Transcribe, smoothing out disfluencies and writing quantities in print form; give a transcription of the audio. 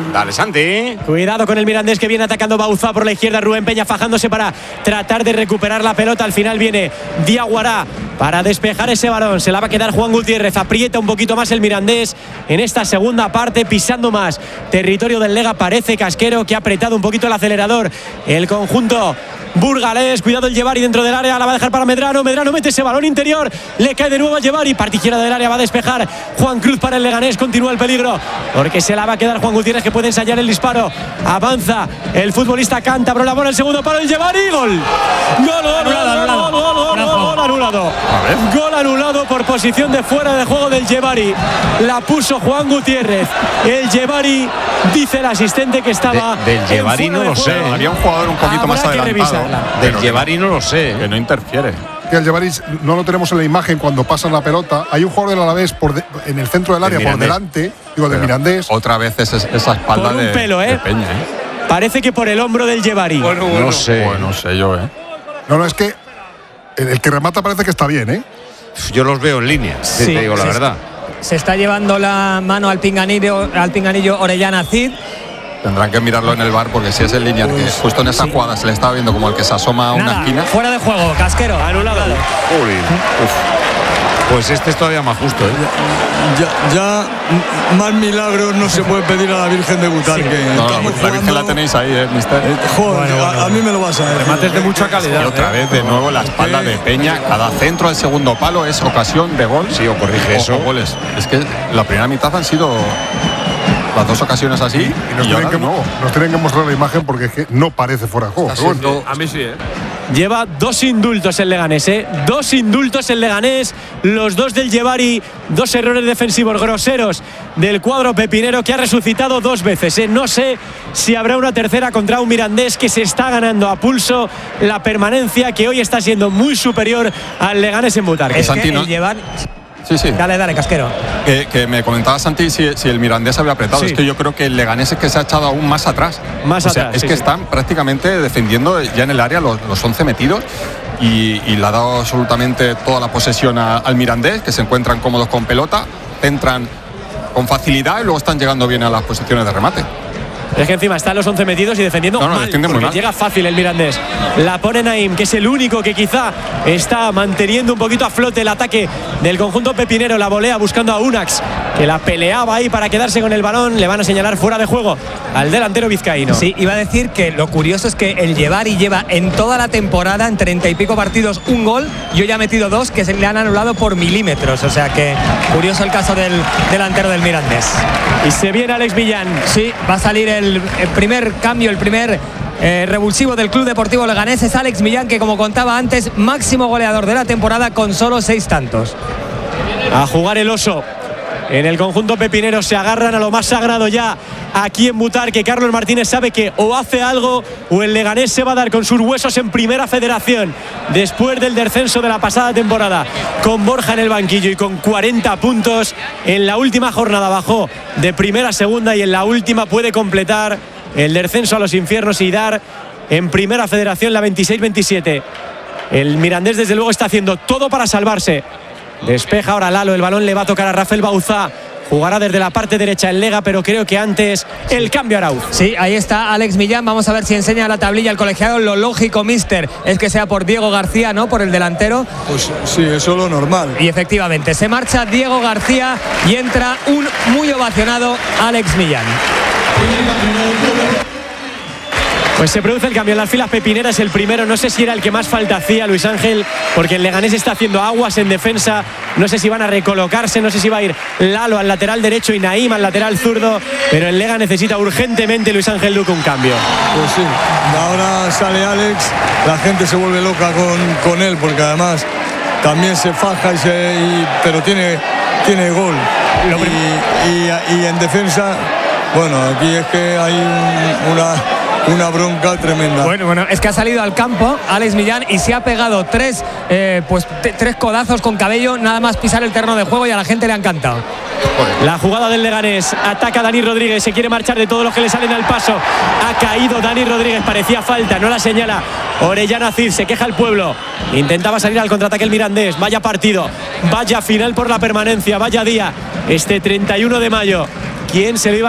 Dale, Santi. Cuidado con el Mirandés, que viene atacando Bauzá por la izquierda. Rubén Peña fajándose para tratar de recuperar la pelota. Al final viene Diaguará para despejar ese balón. Se la va a quedar Juan Gutiérrez. Aprieta un poquito más el Mirandés en esta segunda parte, pisando más territorio del Lega. Parece Casquero que ha apretado un poquito el acelerador. El conjunto burgalés. Cuidado el Yevari dentro del área. La va a dejar para Medrano. Medrano mete ese balón interior. Le cae de nuevo al Yevari. Parte izquierda del área. Va a despejar Juan Cruz para el Leganés. Continúa el peligro porque se la va a quedar Juan Gutiérrez, que puede ensayar el disparo. Avanza el futbolista cántabro. La bola el segundo palo. El Yevari. Gol. Gol anulado. Gol anulado por posición de fuera de juego del Yevari. La puso Juan Gutiérrez. El Yevari, dice el asistente, que estaba del Yevari no lo sé. Había un jugador un poquito más adelantado. Del Yevari no lo sé. Que no interfiere. Que el Yevari no lo tenemos en la imagen cuando pasan la pelota. Hay un jugador del Alavés en el centro del área, por delante, digo, del Mirandés. Otra vez esa espalda por un pelo, de Peña, Parece que por el hombro del Yevari. No sé. No sé yo, No, es que el que remata parece que está bien, Yo los veo en línea, sí, te digo la verdad. Se está llevando la mano al pinganillo Orellana Cid. Tendrán que mirarlo en el VAR, porque si es en línea, que justo en esa jugada se le estaba viendo como el que se asoma a una esquina. Fuera de juego, Casquero. Anulado. Pues este es todavía más justo, Ya más milagros no se puede pedir a la Virgen de Butarque. La Virgen la tenéis ahí, mister. Joder, a mí me lo vas a decir. Remates de mucha calidad. Y otra vez, de nuevo, la espalda de Peña. Cada centro al segundo palo es ocasión de gol. Sí, o corrige eso. O goles. Es que la primera mitad han sido las dos ocasiones así. Y nos tienen que mostrar la imagen, porque es que no parece fuera de juego. A mí sí, Lleva 2 indultos el Leganés, 2 indultos el Leganés, los 2 del Yevari, 2 errores defensivos groseros del cuadro pepinero, que ha resucitado 2 veces, No sé si habrá una tercera contra un Mirandés que se está ganando a pulso la permanencia, que hoy está siendo muy superior al Leganés en Butarque. Es que el Yevari... Sí. Dale, Casquero. Que me comentaba Santi si el Mirandés había apretado. Es que yo creo que el Leganés es que se ha echado aún más atrás. Es que están prácticamente defendiendo ya en el área los 11 metidos, y le ha dado absolutamente toda la posesión al Mirandés, que se encuentran cómodos con pelota, entran con facilidad y luego están llegando bien a las posiciones de remate. Es que encima están los 11 metidos y defendiendo mal, porque llega fácil el Mirandés. La pone Naim, que es el único que quizá está manteniendo un poquito a flote el ataque del conjunto pepinero. La volea buscando a Unax, que la peleaba ahí para quedarse con el balón. Le van a señalar fuera de juego al delantero vizcaíno. Sí, iba a decir que lo curioso es que el Yevari lleva en toda la temporada, en 30 y pico partidos, un gol, y hoy ha metido 2 que se le han anulado por milímetros. O sea que curioso el caso del delantero del Mirandés. Y se viene Alex Millán. Sí, va a salir el primer cambio, el primer revulsivo del Club Deportivo Leganés. Es Alex Millán, que, como contaba antes, máximo goleador de la temporada con solo 6 tantos. A jugar el oso. En el conjunto pepinero se agarran a lo más sagrado ya aquí en Butarque. Carlos Martínez sabe que o hace algo o el Leganés se va a dar con sus huesos en Primera Federación después del descenso de la pasada temporada, con Borja en el banquillo y con 40 puntos. En la última jornada bajó de Primera a Segunda, y en la última puede completar el descenso a los infiernos y dar en Primera Federación la 26-27. El Mirandés, desde luego, está haciendo todo para salvarse. Despeja ahora Lalo, el balón le va a tocar a Rafael Bauzá. Jugará desde la parte derecha el Lega, pero creo que antes el cambio a Arauz. Sí, ahí está Alex Millán. Vamos a ver si enseña la tablilla al colegiado. Lo lógico, mister, es que sea por Diego García, ¿no? Por el delantero. Pues sí, eso es lo normal. Y efectivamente, se marcha Diego García y entra un muy ovacionado Alex Millán. Pues se produce el cambio en las filas pepineras, el primero. No sé si era el que más falta hacía Luis Ángel, porque el Leganés está haciendo aguas en defensa. No sé si van a recolocarse, no sé si va a ir Lalo al lateral derecho y Naim al lateral zurdo, pero el Lega necesita urgentemente, Luis Ángel Luque, un cambio. Pues sí, ahora sale Alex, la gente se vuelve loca con él, porque además también se faja pero tiene gol. Y en defensa, bueno, aquí es que hay una bronca tremenda. Bueno, es que ha salido al campo Alex Millán y se ha pegado 3 codazos con Cabello, nada más pisar el terreno de juego, y a la gente le ha encantado. La jugada del Leganés, ataca Dani Rodríguez, se quiere marchar de todos los que le salen al paso. Ha caído Dani Rodríguez, parecía falta, no la señala Orellana Cid, se queja el pueblo. Intentaba salir al contraataque el Mirandés. Vaya partido, vaya final por la permanencia, vaya día, este 31 de mayo. ¿Quién se lo iba